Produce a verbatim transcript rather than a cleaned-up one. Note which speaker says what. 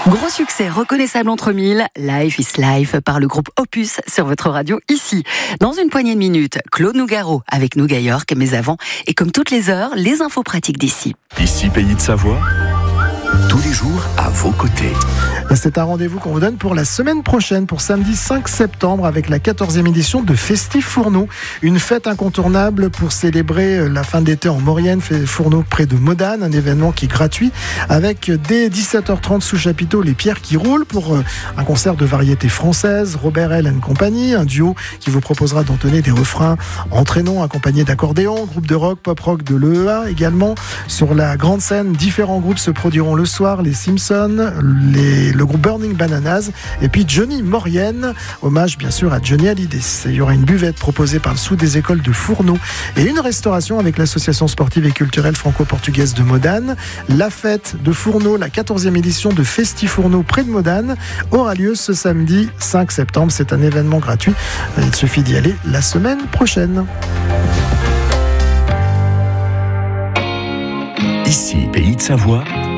Speaker 1: Gros succès reconnaissable entre mille, Life is Life par le groupe Opus sur votre radio ici. Dans une poignée de minutes, Claude Nougaro avec Nougat York, mais avant, et comme toutes les heures, les infos pratiques d'ici.
Speaker 2: Ici, Pays de Savoie, tous les jours à vos côtés.
Speaker 3: C'est un rendez-vous qu'on vous donne pour la semaine prochaine, pour samedi cinq septembre, avec la quatorzième édition de Festif Fourneau. Une fête incontournable pour célébrer la fin d'été en Maurienne, Fourneau près de Modane, un événement qui est gratuit, avec dès dix-sept heures trente sous chapiteau Les Pierres qui roulent pour un concert de variété française, Robert L and Company, un duo qui vous proposera d'entonner des refrains entraînants accompagnés d'accordéon, groupe de rock, pop rock de l'E E A également. Sur la grande scène, différents groupes se produiront le soir, les Simpsons, les le groupe Burning Bananas et puis Johnny Maurienne, hommage bien sûr à Johnny Hallyday. Il y aura une buvette proposée par le sous des écoles de Fourneau et une restauration avec l'association sportive et culturelle franco-portugaise de Modane. La fête de Fourneau, la quatorzième édition de Festif Fourneau près de Modane, aura lieu ce samedi cinq septembre. C'est un événement gratuit. Il suffit d'y aller la semaine prochaine.
Speaker 2: Ici, Pays de Savoie,